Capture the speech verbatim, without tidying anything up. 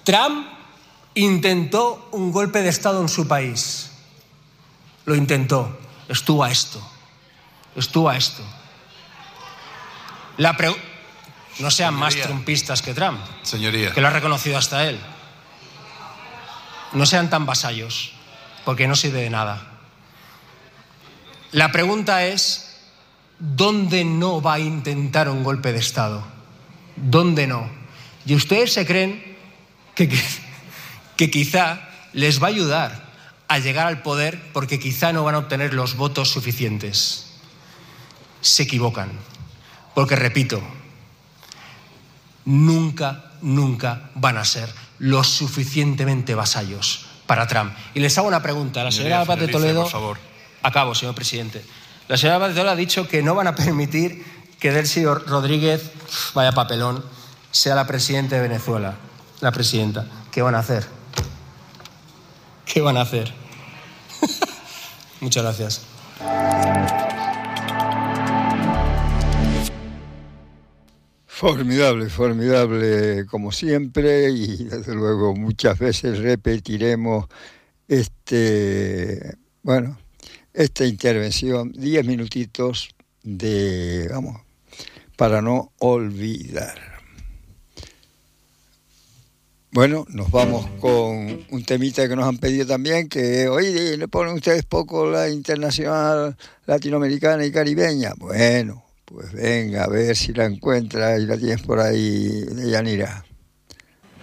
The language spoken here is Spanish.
Trump intentó un golpe de Estado en su país. Lo intentó. Estuvo a esto. Estuvo a esto. La pre- no sean Señoría. más trumpistas que Trump. Señoría. Que lo ha reconocido hasta él. No sean tan vasallos, porque no sirve de nada. La pregunta es, ¿dónde no va a intentar un golpe de Estado? ¿Dónde no? Y ustedes se creen que, que, que quizá les va a ayudar a llegar al poder porque quizá no van a obtener los votos suficientes. Se equivocan. Porque, repito, nunca, nunca van a ser lo suficientemente vasallos para Trump. Y les hago una pregunta. La señora Paz de Toledo... por favor. Acabo, señor presidente. La señora Paz de Toledo ha dicho que no van a permitir que Delcy Rodríguez, vaya papelón, sea la presidenta de Venezuela. La presidenta. ¿Qué van a hacer? ¿Qué van a hacer? Muchas gracias. Formidable, formidable como siempre, y desde luego muchas veces repetiremos este, bueno, esta intervención, diez minutitos de, vamos, para no olvidar. Bueno, nos vamos con un temita que nos han pedido también, que oye, ¿le ponen ustedes poco la internacional latinoamericana y caribeña? Bueno, pues venga, a ver si la encuentra y la tienes por ahí, de Yanira.